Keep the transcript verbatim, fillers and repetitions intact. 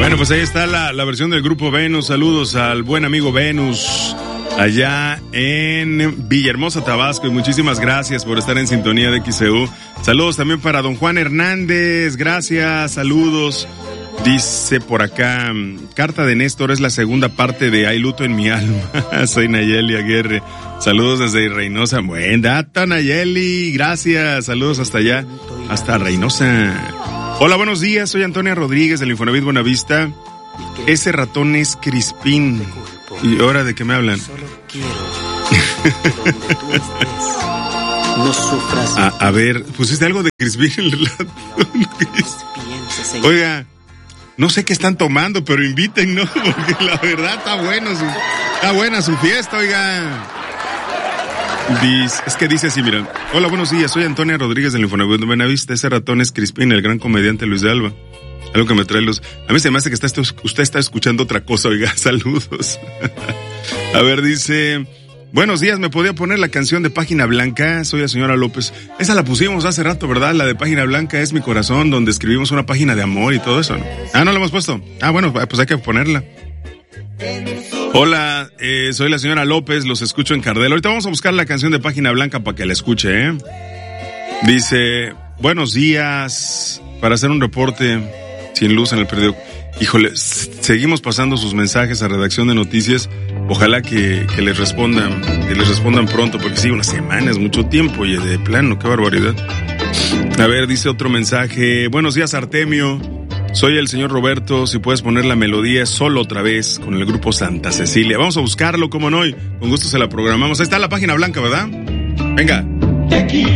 Bueno, pues ahí está la, la versión del grupo Venus. Saludos al buen amigo Venus allá en Villahermosa, Tabasco, y muchísimas gracias por estar en sintonía de X C U. Saludos también para don Juan Hernández, gracias, saludos. Dice por acá, carta de Néstor es la segunda parte de Hay luto en mi alma. Soy Nayeli Aguirre. Saludos desde Reynosa. Buen dato, Nayeli. Gracias. Saludos hasta allá, hasta Reynosa. Hola, buenos días. Soy Antonia Rodríguez del Infonavit Buenavista. Ese ratón es Crispín. ¿Y ahora de qué me hablan? Solo quiero que donde tú estés no sufras. A, a ver, pusiste algo de Crispín en el ratón. Oiga. No sé qué están tomando, pero inviten, ¿no? Porque la verdad está bueno su, está buena su fiesta, oiga. Dice, es que dice así, miren. Hola, buenos días, soy Antonia Rodríguez del Infonavit Buenavista. Ese ratón es Crispín, el gran comediante Luis de Alba. Algo que me trae los... A mí se me hace que está, usted está escuchando otra cosa, oiga. Saludos. A ver, dice... Buenos días, ¿me podía poner la canción de Página Blanca? Soy la señora López. Esa la pusimos hace rato, ¿verdad? La de Página Blanca es mi corazón, donde escribimos una página de amor y todo eso, ¿no? Ah, ¿no la hemos puesto? Ah, bueno, pues hay que ponerla. Hola, eh, soy la señora López, los escucho en Cardel. Ahorita vamos a buscar la canción de Página Blanca para que la escuche, ¿eh? Dice, buenos días, para hacer un reporte sin luz en el periódico. Híjole, seguimos pasando sus mensajes a Redacción de Noticias. Ojalá que, que les respondan, que les respondan pronto, porque sí, una semana es mucho tiempo, y de plano, qué barbaridad. A ver, dice otro mensaje. Buenos días, Artemio. Soy el señor Roberto. Si puedes poner la melodía Solo otra vez con el grupo Santa Cecilia. Vamos a buscarlo, cómo no, y con gusto se la programamos. Ahí está la Página Blanca, ¿verdad? Venga.